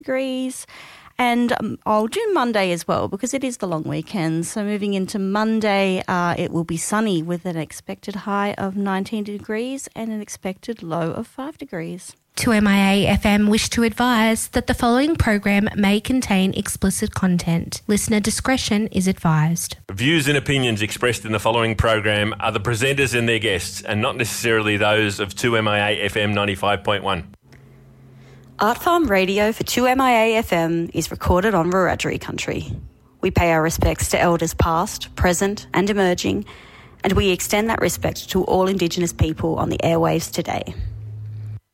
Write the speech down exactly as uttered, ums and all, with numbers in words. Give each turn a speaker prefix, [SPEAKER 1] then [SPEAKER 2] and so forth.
[SPEAKER 1] degrees. And um, I'll do Monday as well because it is the long weekend. So moving into Monday, uh, it will be sunny with an expected high of nineteen degrees and an expected low of five degrees.
[SPEAKER 2] two M I A F M wish to advise that the following program may contain explicit content. Listener discretion is advised.
[SPEAKER 3] Views and opinions expressed in the following program are the presenters and their guests and not necessarily those of two M I A F M ninety-five point one.
[SPEAKER 4] Art Farm Radio for two M I A F M is recorded on Wiradjuri country. We pay our respects to elders past, present and emerging, and we extend that respect to all Indigenous people on the airwaves today.